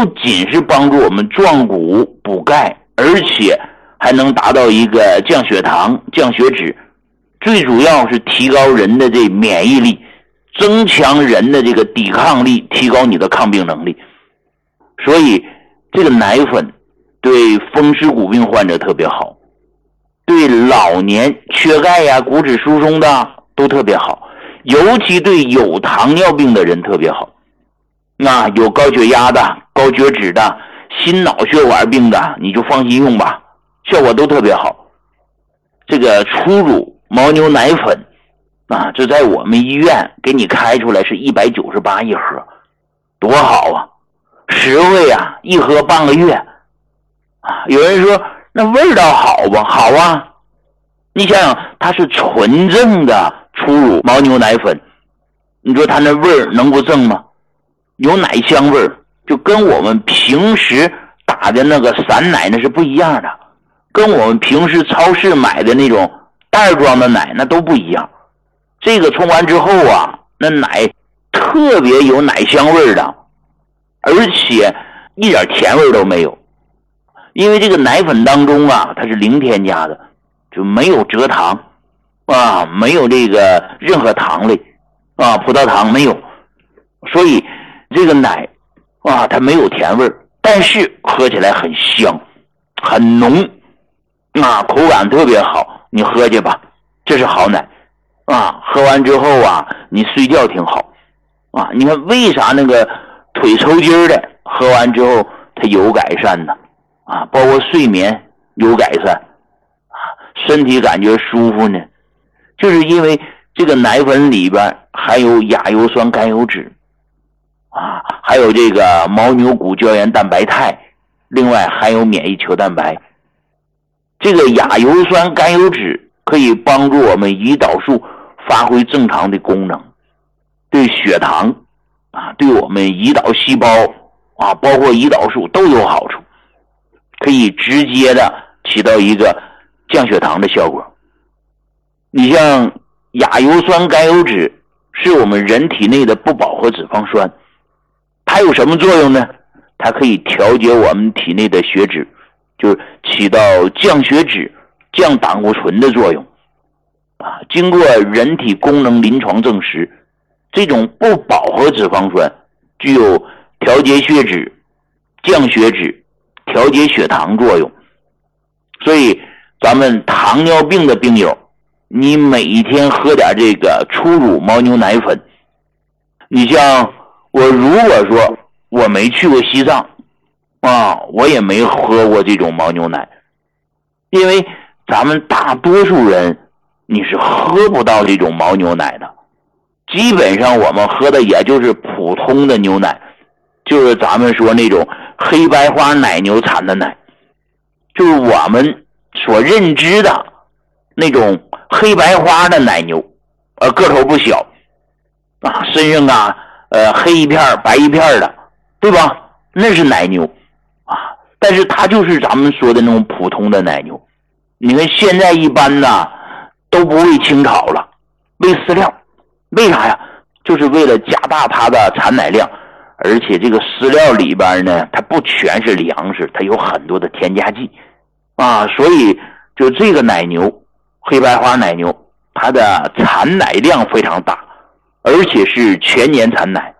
不仅是帮助我们壮骨补钙，而且还能达到一个降血糖、降血脂，最主要是提高人的这免疫力，增强人的这个抵抗力，提高你的抗病能力。所以这个奶粉对风湿骨病患者特别好，对老年缺钙呀、骨质疏松的都特别好，尤其对有糖尿病的人特别好。有高血压的、高血脂的、心脑血管病的，你就放心用吧，效果都特别好。这个初乳牦牛奶粉这在我们医院给你开出来是198一盒，多好啊，实惠啊，一盒半个月有人说那味道好吧？好啊，你想想，它是纯正的初乳牦牛奶粉，你说它那味儿能不正吗？有奶香味儿，就跟我们平时打的那个散奶那是不一样的，跟我们平时超市买的那种袋装的奶那都不一样。这个冲完之后那奶特别有奶香味儿的，而且一点甜味都没有。因为这个奶粉当中它是零添加的，就没有蔗糖没有这个任何糖类葡萄糖没有，所以这个奶它没有甜味，但是喝起来很香很浓口感特别好，你喝去吧，这是好奶喝完之后你睡觉挺好你看为啥那个腿抽筋的喝完之后它有改善呢包括睡眠有改善身体感觉舒服呢？就是因为这个奶粉里边含有亚油酸甘油酯还有这个牦牛骨胶原蛋白肽，另外含有免疫球蛋白。这个亚油酸甘油酯可以帮助我们胰岛素发挥正常的功能，对血糖对我们胰岛细胞包括胰岛素都有好处，可以直接的起到一个降血糖的效果。你像亚油酸甘油酯是我们人体内的不饱和脂肪酸，它有什么作用呢？它可以调节我们体内的血脂，就起到降血脂、降胆固醇的作用经过人体功能临床证实，这种不饱和脂肪酸具有调节血脂、降血脂、调节血糖作用。所以咱们糖尿病的病友，你每天喝点这个初乳牦牛奶粉。你像我如果说我没去过西藏我也没喝过这种牦牛奶，因为咱们大多数人你是喝不到这种牦牛奶的，基本上我们喝的也就是普通的牛奶，就是咱们说那种黑白花奶牛产的奶，就是我们所认知的那种黑白花的奶牛个头不小身上黑一片白一片的，对吧？那是奶牛但是它就是咱们说的那种普通的奶牛。你看现在一般都不喂清炒了，喂饲料，为啥呀？就是为了加大它的产奶量，而且这个饲料里边呢，它不全是粮食，它有很多的添加剂所以就这个奶牛黑白花奶牛，它的产奶量非常大，而且是全年产奶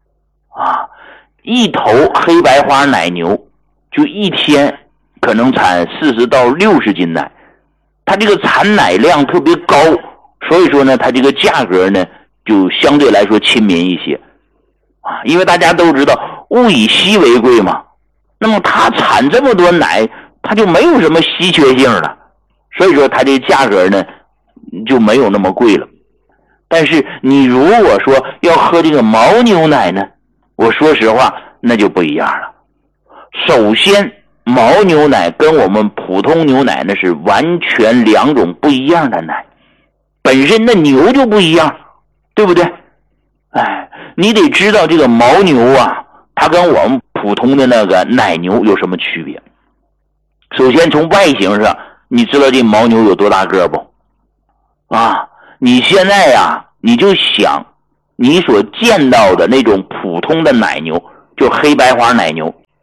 一头黑白花奶牛就一天可能产40到60斤奶，它这个产奶量特别高，所以说呢它这个价格呢就相对来说亲民一些因为大家都知道物以稀为贵嘛，那么它产这么多奶，它就没有什么稀缺性了，所以说它这价格呢就没有那么贵了。但是你如果说要喝这个牦牛奶呢，我说实话那就不一样了。首先牦牛奶跟我们普通牛奶呢是完全两种不一样的奶，本身的牛就不一样，对不对？你得知道这个牦牛它跟我们普通的那个奶牛有什么区别。首先从外形上，你知道这牦牛有多大个不你现在你就想你所见到的那种普通的奶牛，就黑白花奶牛，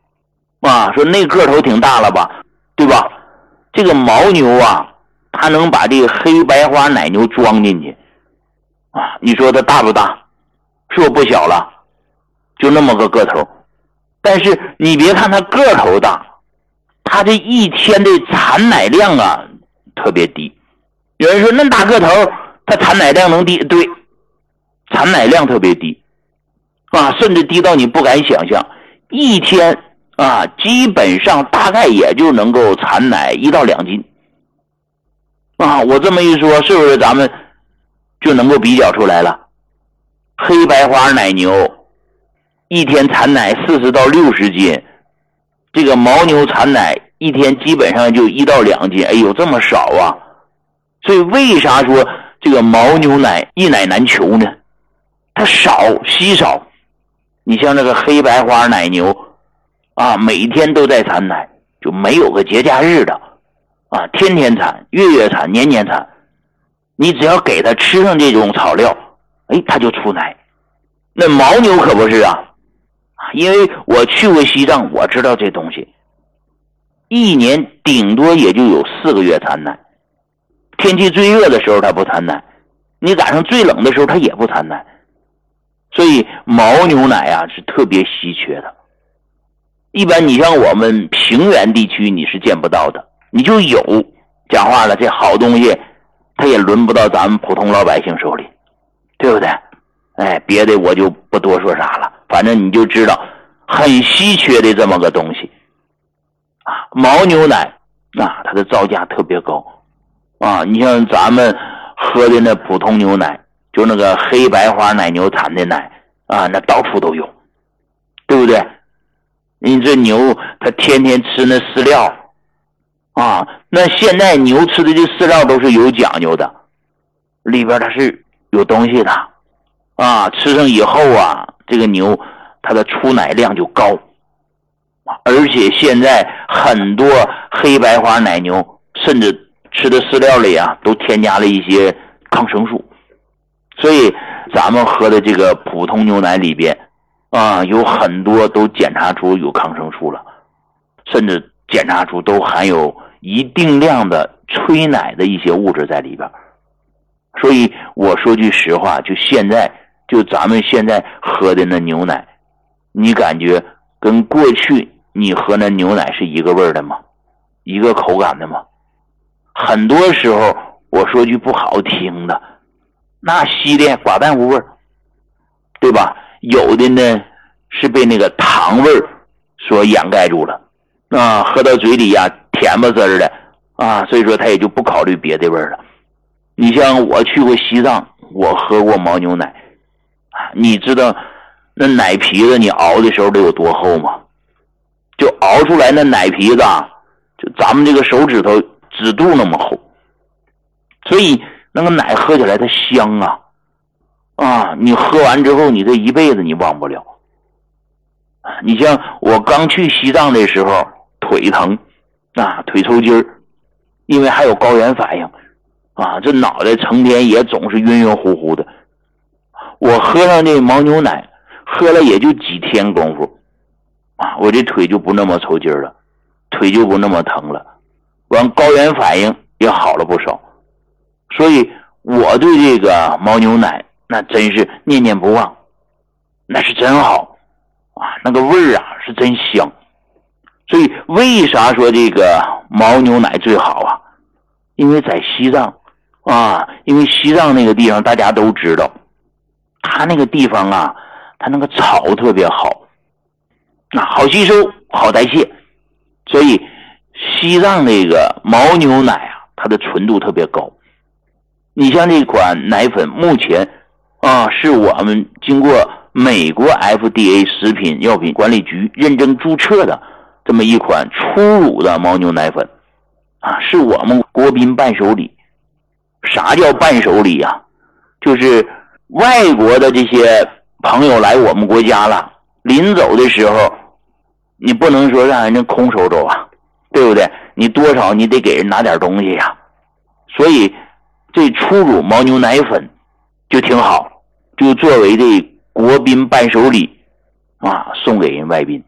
说那个头挺大了吧，对吧？这个牦牛啊，它能把这个黑白花奶牛装进去你说它大不大？是不是不小了？就那么个头。但是你别看它个头大，它这一天的产奶量啊特别低。有人说那大个头它产奶量能低？对，产奶量特别低甚至低到你不敢想象。一天基本上大概也就能够产奶1到2斤我这么一说，是不是咱们就能够比较出来了？黑白花奶牛一天产奶40到60斤，这个牦牛产奶一天基本上就1到2斤，哎呦这么少啊！所以为啥说这个牦牛奶一奶难求呢？它少，稀少。你像那个黑白花奶牛每天都在产奶，就没有个节假日的天天产，月产，年产。你只要给它吃上这种草料，它就出奶。那牦牛可不是因为我去过西藏，我知道这东西一年顶多也就有4个月产奶。天气最热的时候它不产奶，你赶上最冷的时候它也不产奶。所以牦牛奶是特别稀缺的。一般你像我们平原地区你是见不到的，你就有，讲话了，这好东西它也轮不到咱们普通老百姓手里，对不对？别的我就不多说啥了，反正你就知道很稀缺的这么个东西牦牛奶它的造价特别高你像咱们喝的那普通牛奶，就那个黑白花奶牛产的奶那到处都有，对不对？你这牛它天天吃那饲料那现在牛吃的这饲料都是有讲究的，里边它是有东西的吃上以后这个牛它的出奶量就高而且现在很多黑白花奶牛甚至吃的饲料里都添加了一些抗生素，所以咱们喝的这个普通牛奶里边有很多都检查出有抗生素了，甚至检查出都含有一定量的催奶的一些物质在里边。所以我说句实话，就咱们现在喝的那牛奶，你感觉跟过去你喝那牛奶是一个味儿的吗？一个口感的吗？很多时候我说句不好听的，那稀的寡淡无味，对吧？有的呢是被那个糖味所掩盖住了喝到嘴里甜吧滋的所以说他也就不考虑别的味了。你像我去过西藏，我喝过牦牛奶你知道那奶皮子你熬的时候得有多厚吗？就熬出来那奶皮子就咱们这个手指头指肚那么厚，所以那个奶喝起来它香你喝完之后你这一辈子你忘不了。你像我刚去西藏的时候腿疼腿抽筋儿，因为还有高原反应这脑袋成天也总是晕晕乎乎的。我喝上这牦牛奶，喝了也就几天功夫我这腿就不那么抽筋了，腿就不那么疼了，完高原反应也好了不少。所以我对这个牦牛奶那真是念念不忘，那是真好那个味儿是真香。所以为啥说这个牦牛奶最好因为在西藏因为西藏那个地方大家都知道，它那个地方它那个草特别好好吸收好代谢，所以西藏那个牦牛奶它的纯度特别高。你像这款奶粉目前是我们经过美国 FDA 食品药品管理局认证注册的这么一款初乳的牦牛奶粉是我们国宾伴手礼。啥叫伴手礼就是外国的这些朋友来我们国家了，临走的时候你不能说让人家空手走对不对？你多少你得给人拿点东西所以这初乳牦牛奶粉就挺好，就作为这国宾伴手礼送给人外宾。